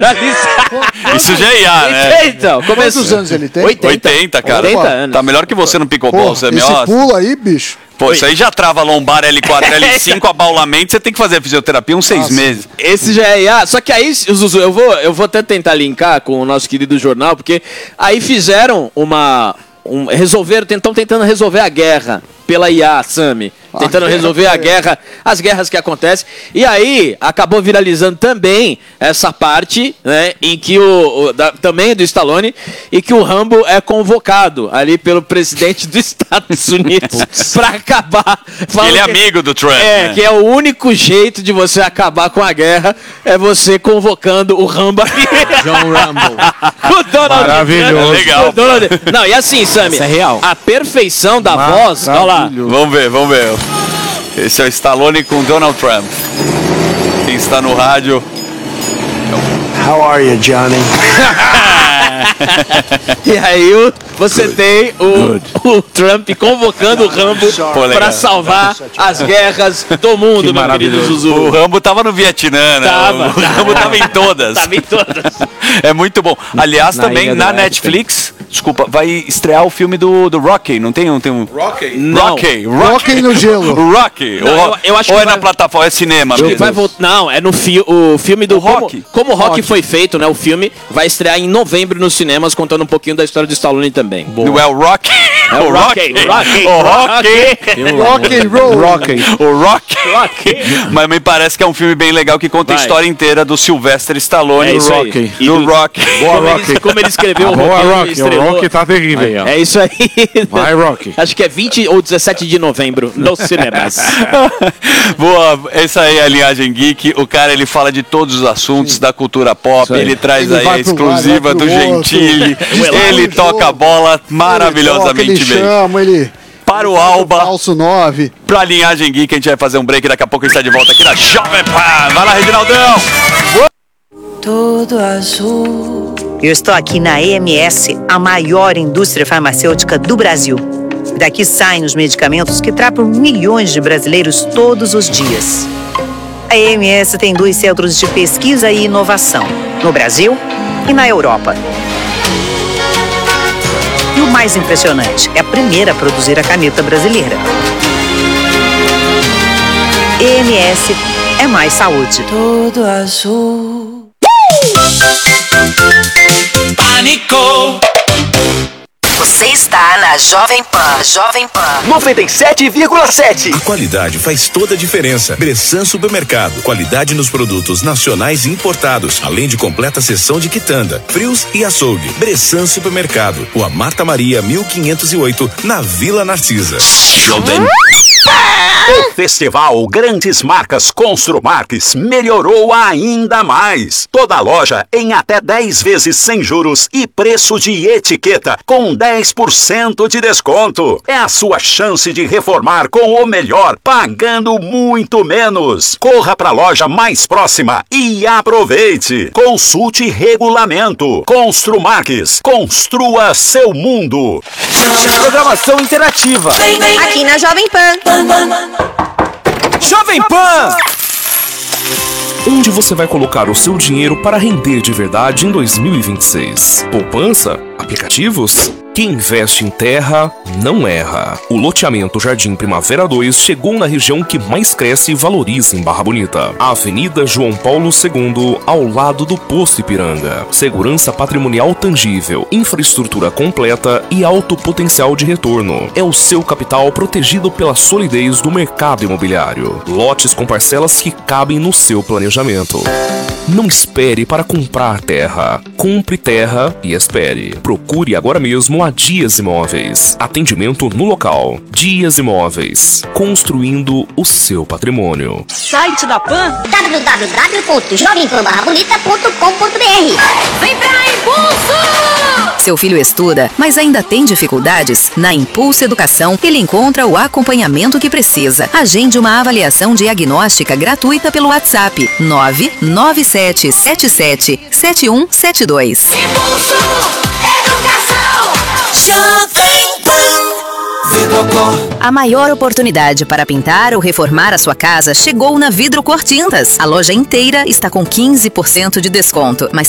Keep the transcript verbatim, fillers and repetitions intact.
Isso já é I A, né? Então, quantos anos ele tem? oitenta, oitenta, cara. oitenta anos. Tá melhor que você no pickleball, você é esse melhor. pulo aí, bicho. Pô, isso aí já trava lombar L quatro, L cinco, abaulamento, você tem que fazer a fisioterapia uns seis Nossa. meses. Esse já é I A, só que aí, Zuzu, eu vou, eu vou até tentar linkar com o nosso querido jornal, porque aí fizeram uma... Um, resolveram, estão tentando resolver a guerra pela I A, Sami. Tentando resolver a guerra, as guerras que acontecem. E aí, acabou viralizando também essa parte, né, em que o, o da, também do Stallone, e que o Rambo é convocado ali pelo presidente dos Estados Unidos para acabar. Ele é amigo do Trump. É, né? que é o único jeito de você acabar com a guerra, é você convocando o Rambo aqui. John Rambo. O Donald Maravilhoso. Trump. Legal. O Donald... Não, e assim, Sami, isso é real. A perfeição da voz, olha lá. Vamos ver, vamos ver. Esse é o Stallone com Donald Trump. Quem está no rádio... How are you, Johnny? E aí o, você Good. tem o, o Trump convocando o Rambo para salvar as guerras do mundo, meu querido Zuzu. O Rambo tava no Vietnã, né? Tava, o Rambo tava em todas. Tava em todas. É muito bom. Aliás, Na também na Netflix, desculpa, vai estrear o filme do, do Rocky, não tem um... Tem um... Rocky? Não. Rocky, Rocky. Rocky no gelo. Rocky. Não, ou eu, eu acho ou que é vai... na plataforma, é cinema mesmo. Vai voltar... Não, é no fi... o filme do... O Rocky. Como, como o Rocky, Rocky foi feito, né? O filme vai estrear em novembro nos cinemas, contando um pouquinho da história do Stallone também. Não é o Rocky? É o Rocky. Rocky. O Rocky. Rock and roll. Rocky. O Rocky. Rocky. Mas me parece que é um filme bem legal que conta Vai. a história inteira do Sylvester Stallone. É isso Rocky. aí. E do, do Rocky. Boa, como, Rocky. Ele, como ele escreveu o Boa, roteiro, Rocky. estrelou. O Rocky tá terrível aí, ó. É isso aí. Vai, Rocky. Acho que é vinte ou dezessete de novembro nos cinemas. Boa, essa aí é a Linhagem Geek. O cara, ele fala de todos os assuntos Sim. da cultura pop. Ele traz ele aí a exclusiva lado, do Gentili. Ele toca a bola maravilhosamente ele toca, ele bem. Chama, ele... Para o Alba. Falso nove. Pra Linhagem Geek, a gente vai fazer um break. Daqui a pouco a gente está de volta aqui na Jovem Pan. Vai lá, Reginaldão. Todo azul. Eu estou aqui na E M S, a maior indústria farmacêutica do Brasil. Daqui saem os medicamentos que tratam milhões de brasileiros todos os dias. A E M S tem dois centros de pesquisa e inovação, no Brasil e na Europa. E o mais impressionante, é a primeira a produzir a caneta brasileira. E M S é mais saúde. Todo azul. Pânico! Você está na Jovem Pan. Jovem Pan. noventa e sete vírgula sete. A qualidade faz toda a diferença. Bressan Supermercado. Qualidade nos produtos nacionais e importados. Além de completa seção de quitanda, frios e açougue. Bressan Supermercado. Rua Marta Maria, mil quinhentos e oito, na Vila Narcisa. Jovem O Festival Grandes Marcas Construmarques melhorou ainda mais. Toda loja em até dez vezes sem juros e preço de etiqueta com dez por cento de desconto. É a sua chance de reformar com o melhor, pagando muito menos. Corra para a loja mais próxima e aproveite. Consulte regulamento. Construmarques. Construa seu mundo. Programação interativa. Aqui na Jovem Pan. Jovem Pan! Onde você vai colocar o seu dinheiro para render de verdade em dois mil e vinte e seis? Poupança? Aplicativos? Quem investe em terra não erra. O loteamento Jardim Primavera dois chegou na região que mais cresce e valoriza em Barra Bonita. A Avenida João Paulo segundo, ao lado do Posto Ipiranga. Segurança patrimonial tangível, infraestrutura completa e alto potencial de retorno. É o seu capital protegido pela solidez do mercado imobiliário. Lotes com parcelas que cabem no seu planejamento. Não espere para comprar terra. Compre terra e espere. Procure agora mesmo a Dias Imóveis. Atendimento no local. Dias Imóveis. Construindo o seu patrimônio. Site da Pan w w w ponto jovem pan barra bonita ponto com ponto b r. Vem pra Impulso! Seu filho estuda, mas ainda tem dificuldades? Na Impulso Educação, ele encontra o acompanhamento que precisa. Agende uma avaliação diagnóstica gratuita pelo WhatsApp nove nove sete sete sete sete um sete dois. Impulso Educação. Jovem Pan. A maior oportunidade para pintar ou reformar a sua casa chegou na Vidrocor Tintas. A loja inteira está com quinze por cento de desconto, mas